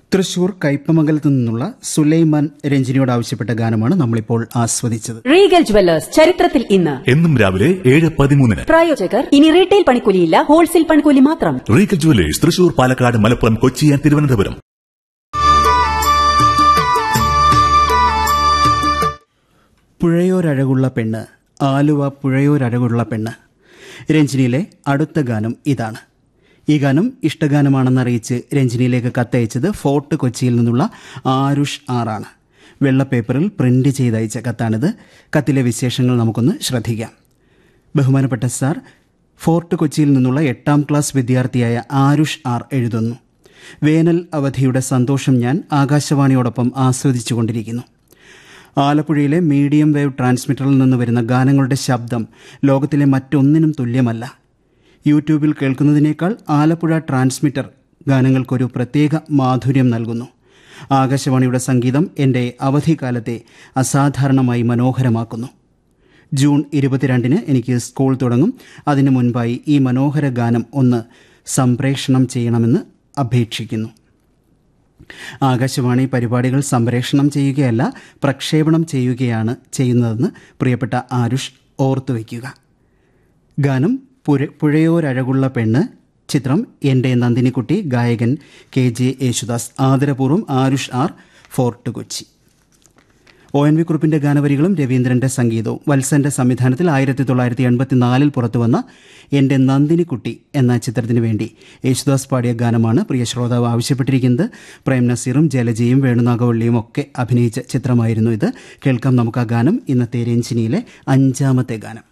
തൃശൂർ കയ്പമംഗലത്തു നിന്നുള്ള സുലൈമാൻ രഞ്ജിനിയോട് ആവശ്യപ്പെട്ട ഗാനമാണ് നമ്മളിപ്പോൾ ആസ്വദിച്ചത്. റീഗൽ ജുവല്ലേഴ്സ് ചരിത്രത്തിൽ ഇന്ന് എന്നും രാവിലെ 7:13. പ്രായോജകർ ഇനി റീറ്റെയിൽ പണിക്കൂലിയില്ല, ഹോൾസെയിൽ പണിക്കൂലി മാത്രം. Regal jewellers Thrissur, Palakkad, Malappuram, Kochi and Thiruvananthapuram. പുഴയോരഴകുള്ള പെണ്ണ്, ആലുവ പുഴയോരഴകുള്ള പെണ്ണ്. രഞ്ജിനിയിലെ അടുത്ത ഗാനം ഇതാണ്. ഈ ഗാനം ഇഷ്ടഗാനമാണെന്നറിയിച്ച് രഞ്ജിനിയിലേക്ക് കത്തയച്ചത് ഫോർട്ട് കൊച്ചിയിൽ നിന്നുള്ള ആരുഷ് ആറാണ്. വെള്ളപ്പേപ്പറിൽ പ്രിന്റ് ചെയ്തയച്ച കത്താണിത്. കത്തിലെ വിശേഷങ്ങൾ നമുക്കൊന്ന് ശ്രദ്ധിക്കാം. ബഹുമാനപ്പെട്ട സാർ, ഫോർട്ട് കൊച്ചിയിൽ നിന്നുള്ള 8ാം ക്ലാസ് വിദ്യാർത്ഥിയായ ആരുഷ് ആർ എഴുതുന്നു. വേനൽ അവധിയുടെ സന്തോഷം ഞാൻ ആകാശവാണിയോടൊപ്പം ആസ്വദിച്ചുകൊണ്ടിരിക്കുന്നു. ആലപ്പുഴയിലെ മീഡിയം വേവ് ട്രാൻസ്മിറ്ററിൽ നിന്ന് വരുന്ന ഗാനങ്ങളുടെ ശബ്ദം ലോകത്തിലെ മറ്റൊന്നിനും തുല്യമല്ല. യൂട്യൂബിൽ കേൾക്കുന്നതിനേക്കാൾ ആലപ്പുഴ ട്രാൻസ്മിറ്റർ ഗാനങ്ങൾക്കൊരു പ്രത്യേക മാധുര്യം നൽകുന്നു. ആകാശവാണിയുടെ സംഗീതം എൻ്റെ അവധിക്കാലത്തെ അസാധാരണമായി മനോഹരമാക്കുന്നു. ജൂൺ 22-ന് എനിക്ക് സ്കൂൾ തുടങ്ങും. അതിനു മുൻപായി ഈ മനോഹര ഗാനം ഒന്ന് സംപ്രേഷണം ചെയ്യണമെന്ന് അപേക്ഷിക്കുന്നു. ആകാശവാണി പരിപാടികൾ സംപ്രേഷണം ചെയ്യുകയല്ല, പ്രക്ഷേപണം ചെയ്യുന്നതെന്ന് പ്രിയപ്പെട്ട ആരുഷ് ഓർത്തുവയ്ക്കുക. ഗാനം പുഴയോരഴകുള്ള പെണ്ണ്, ചിത്രം എൻ്റെ നന്ദിനിക്കുട്ടി, ഗായകൻ KJ യേശുദാസ്. ആദരപൂർവ്വം Aarush R, fort Kochi. ONV കുറുപ്പിന്റെ ഗാനവരികളും രവീന്ദ്രന്റെ സംഗീതവും. വത്സന്റെ സംവിധാനത്തിൽ 1984 പുറത്തുവന്ന എൻ്റെ നന്ദിനിക്കുട്ടി എന്ന ചിത്രത്തിനു വേണ്ടി യേശുദാസ് പാടിയ ഗാനമാണ് പ്രിയ ശ്രോതാവ് ആവശ്യപ്പെട്ടിരിക്കുന്നത്. പ്രേം നസീറും ജലജയും വേണുനാഗവള്ളിയും ഒക്കെ അഭിനയിച്ച ചിത്രമായിരുന്നു ഇത്. കേൾക്കാം നമുക്ക് ആ ഗാനം. ഇന്നത്തെ രഞ്ജിനിയിലെ 5ാമത്തെ ഗാനം.